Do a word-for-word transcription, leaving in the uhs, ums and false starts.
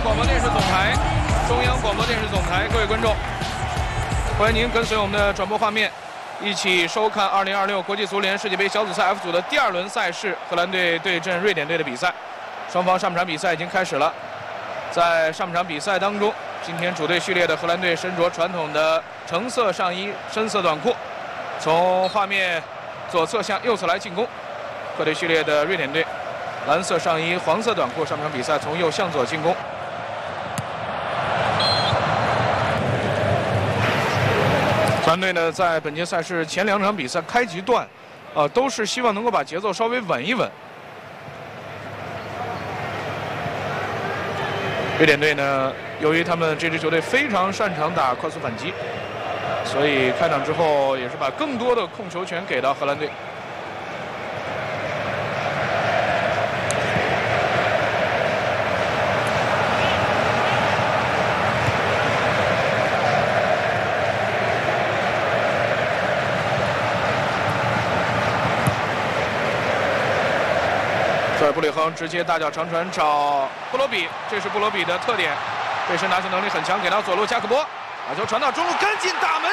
广播电视总台，中央广播电视总台，各位观众，欢迎您跟随我们的转播画面，一起收看二零二六国际足联世界杯小组赛 F 组的第二轮赛事，荷兰队对阵瑞典队的比赛。双方上半场比赛已经开始了，在上半场比赛当中，今天主队序列的荷兰队身着传统的橙色上衣、深色短裤，从画面左侧向右侧来进攻。客队序列的瑞典队。 蓝色上衣、黄色短裤，上场比赛从右向左进攻。团队呢，在本届赛事前两场比赛开局段，呃，都是希望能够把节奏稍微稳一稳。瑞典队呢，由于他们这支球队非常擅长打快速反击，所以开场之后也是把更多的控球权给到荷兰队。 这儿布里亨直接大脚长传找布罗比，这是布罗比的特点，背身拿球能力很强，给到左路加克波，把球传到中路，跟进大门